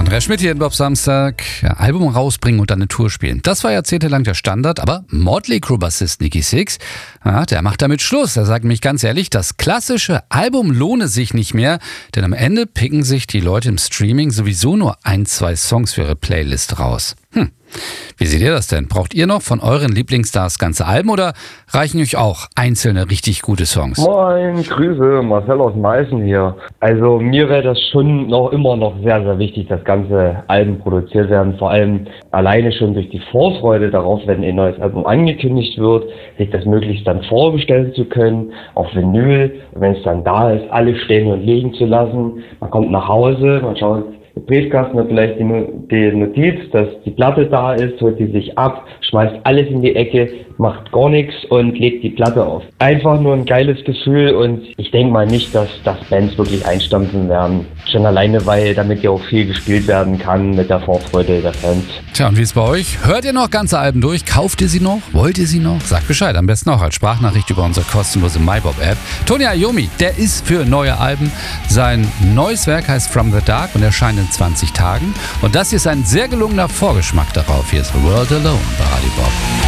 Andreas Schmidt hier in Bob Samstag. Ja, Album rausbringen und dann eine Tour spielen. Das war jahrzehntelang der Standard, aber Motley Crue-Bassist Nikki Sixx, der macht damit Schluss. Er sagt nämlich ganz ehrlich, das klassische Album lohne sich nicht mehr, denn am Ende picken sich die Leute im Streaming sowieso nur 1-2 Songs für ihre Playlist raus. Wie seht ihr das denn? Braucht ihr noch von euren Lieblingsstars ganze Alben oder reichen euch auch einzelne richtig gute Songs? Moin, Grüße, Marcel aus Meißen hier. Also mir wäre das schon immer noch sehr, sehr wichtig, dass ganze Alben produziert werden. Vor allem alleine schon durch die Vorfreude darauf, wenn ein neues Album angekündigt wird, sich das möglichst dann vorbestellen zu können, auf Vinyl. Wenn es dann da ist, alles stehen und liegen zu lassen. Man kommt nach Hause, man schaut im Briefkasten, hat vielleicht die Notiz, dass die Platte da ist, holt die sich ab, schmeißt alles in die Ecke, macht gar nichts und legt die Platte auf. Einfach nur ein geiles Gefühl und ich denke mal nicht, dass Bands wirklich einstampfen werden. Schon alleine, weil damit ja auch viel gespielt werden kann mit der Vorfreude der Fans. Tja, und wie ist bei euch? Hört ihr noch ganze Alben durch? Kauft ihr sie noch? Wollt ihr sie noch? Sagt Bescheid, am besten auch als Sprachnachricht über unsere kostenlose MyBob-App. Tony Iommi, der ist für neue Alben. Sein neues Werk heißt From the Dark und erscheint in 20 Tagen. Und das hier ist ein sehr gelungener Vorgeschmack darauf. Hier ist The World Alone bei Radio Bob.